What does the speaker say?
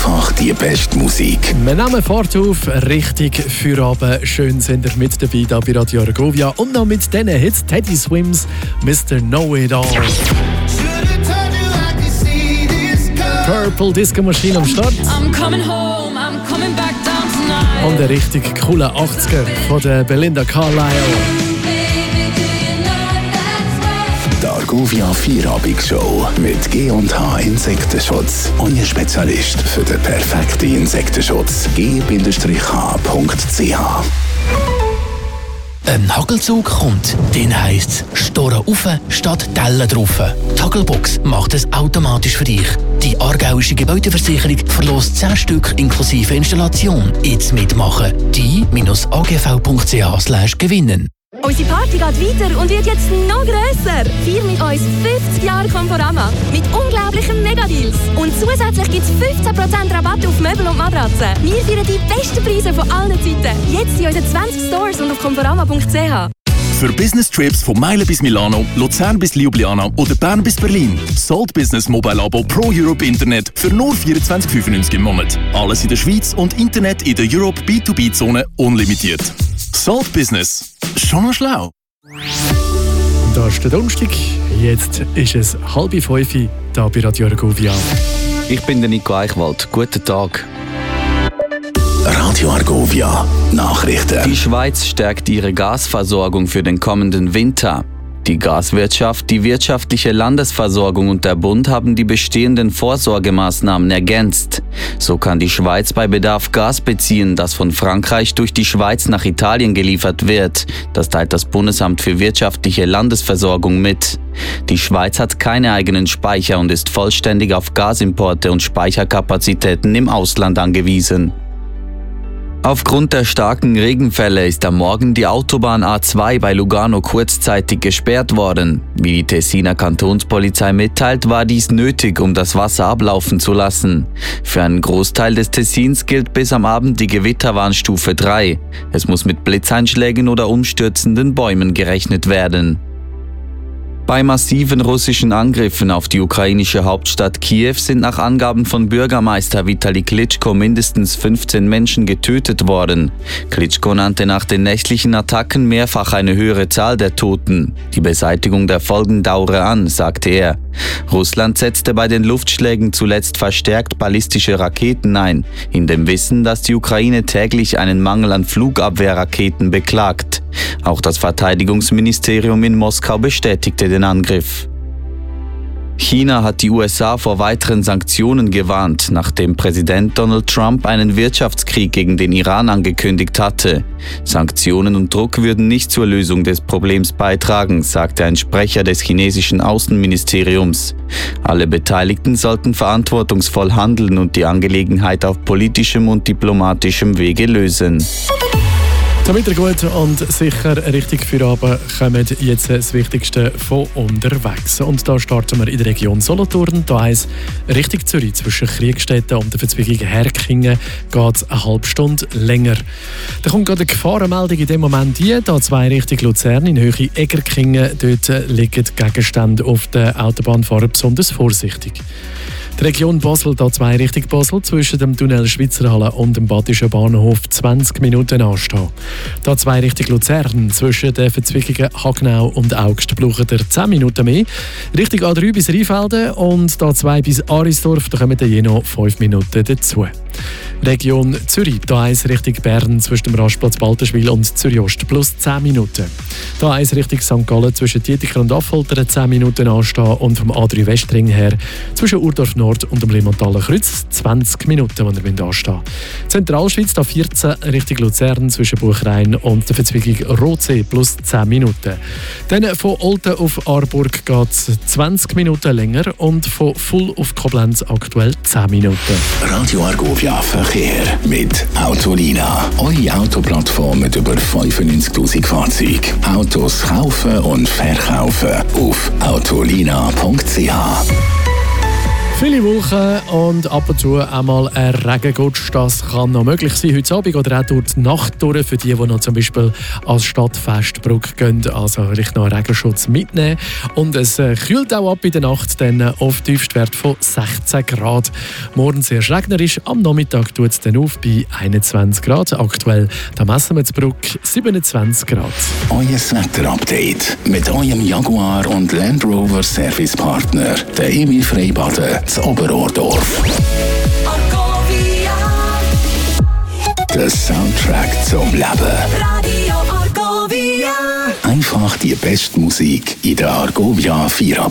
einfach die beste Musik. Wir nehmen Fahrt auf, richtig für Abend. Schön sind ihr mit dabei da bei Radio Argovia. Und noch mit diesen Hits Teddy Swims, Mr. Know It All. Purple Disco Machine am Start. I'm coming home, I'm coming back down tonight. Und der richtig coole 80er von der Belinda Carlisle. Die Argovia Vierabend-Show mit G&H Insektenschutz. Euer Spezialist für den perfekten Insektenschutz. g-h.ch. Ein Hagelzug kommt, den heisst es Storen rauf statt Tellen drauf. Die Hagelbox macht es automatisch für dich. Die aargauische Gebäudeversicherung verlost 10 Stück inklusive Installation. Jetzt mitmachen. die-agv.ch/gewinnen. Unsere Party geht weiter und wird jetzt noch grösser. Feier mit uns 50 Jahre Conforama mit unglaublichen Megadeals. Und zusätzlich gibt es 15% Rabatt auf Möbel und Matratzen. Wir feiern die besten Preise von allen Zeiten. Jetzt in unseren 20 Stores und auf conforama.ch. Für Business-Trips von Meilen bis Milano, Luzern bis Ljubljana oder Bern bis Berlin. Salt Business Mobile Abo Pro Europe Internet für nur 24,95 im Monat. Alles in der Schweiz und Internet in der Europe B2B-Zone unlimitiert. Salt Business. Schon mal schlau. Da ist der Donnerstag. Jetzt ist es 4:30 da bei Radio Argovia. Ich bin der Nico Eichwald. Guten Tag. Radio Argovia Nachrichten. Die Schweiz stärkt ihre Gasversorgung für den kommenden Winter. Die Gaswirtschaft, die wirtschaftliche Landesversorgung und der Bund haben die bestehenden Vorsorgemaßnahmen ergänzt. So kann die Schweiz bei Bedarf Gas beziehen, das von Frankreich durch die Schweiz nach Italien geliefert wird. Das teilt das Bundesamt für wirtschaftliche Landesversorgung mit. Die Schweiz hat keine eigenen Speicher und ist vollständig auf Gasimporte und Speicherkapazitäten im Ausland angewiesen. Aufgrund der starken Regenfälle ist am Morgen die Autobahn A2 bei Lugano kurzzeitig gesperrt worden. Wie die Tessiner Kantonspolizei mitteilt, war dies nötig, um das Wasser ablaufen zu lassen. Für einen Großteil des Tessins gilt bis am Abend die Gewitterwarnstufe 3. Es muss mit Blitzeinschlägen oder umstürzenden Bäumen gerechnet werden. Bei massiven russischen Angriffen auf die ukrainische Hauptstadt Kiew sind nach Angaben von Bürgermeister Vitali Klitschko mindestens 15 Menschen getötet worden. Klitschko nannte nach den nächtlichen Attacken mehrfach eine höhere Zahl der Toten. Die Beseitigung der Folgen dauere an, sagte er. Russland setzte bei den Luftschlägen zuletzt verstärkt ballistische Raketen ein, in dem Wissen, dass die Ukraine täglich einen Mangel an Flugabwehrraketen beklagt. Auch das Verteidigungsministerium in Moskau bestätigte den Angriff. China hat die USA vor weiteren Sanktionen gewarnt, nachdem Präsident Donald Trump einen Wirtschaftskrieg gegen den Iran angekündigt hatte. Sanktionen und Druck würden nicht zur Lösung des Problems beitragen, sagte ein Sprecher des chinesischen Außenministeriums. Alle Beteiligten sollten verantwortungsvoll handeln und die Angelegenheit auf politischem und diplomatischem Wege lösen. Damit ihr gut und sicher richtig für Abend kommt jetzt das Wichtigste von unterwegs. Und da starten wir in der Region Solothurn. Da heisst Richtung Zürich zwischen Kriegstetten und der Verzweigung Herkingen geht es eine halbe Stunde länger. Da kommt gerade eine Gefahrenmeldung in dem Moment hier. Da 2 Richtung Luzern in Höhe Egerkingen. Dort liegen Gegenstände auf der Autobahnfahrer besonders vorsichtig. Die Region Basel, da 2 Richtung Basel, zwischen dem Tunnel Schweizerhalle und dem Badischen Bahnhof 20 Minuten anstehen. Da 2 Richtung Luzern, zwischen den Verzweigungen Hagnau und Augst, braucht ihr 10 Minuten mehr. Richtung A3 bis Rheinfelden und da 2 bis Arisdorf, da kommen je noch 5 Minuten dazu. Region Zürich, da 1 Richtung Bern, zwischen dem Rastplatz Balterschwil und Zürich-Ost, plus 10 Minuten. Da 1 Richtung St. Gallen, zwischen Dietiker und Affoltern 10 Minuten anstehen und vom A3 Westring her zwischen Urdorf Nord und dem Limmontaler Kreuz 20 Minuten, die ihr anstehen müsst. Zentralschweiz, da 14 Richtung Luzern, zwischen Buchrein und der Verzweigung Rotsee, plus 10 Minuten. Dann von Olten auf Aarburg geht es 20 Minuten länger und von Full auf Koblenz aktuell 10 Minuten. Radio Argovia Verkehr mit Autolina. Eure Autoplattform mit über 95'000 Fahrzeugen. Autos kaufen und verkaufen auf autolina.ch. Viele Wolken und ab und zu einmal ein Regengutsch, das kann noch möglich sein heute Abend oder auch durch die Nacht durch, für die noch zum Beispiel als Stadtfestbrücke gehen, also vielleicht noch einen Regenschutz mitnehmen. Und es kühlt auch ab in der Nacht, dann auf Tiefstwert von 16 Grad. Morgen sehr regnerisch, am Nachmittag tut es dann auf bei 21 Grad. Aktuell da messen wir in Bruck 27 Grad. Euer Wetterupdate mit eurem Jaguar und Land Rover Servicepartner, der Emil Freibaden zu Oberordorf. Der Soundtrack zum Leben. Radio Argovia. Einfach die beste Musik in der Argovia Feierabend.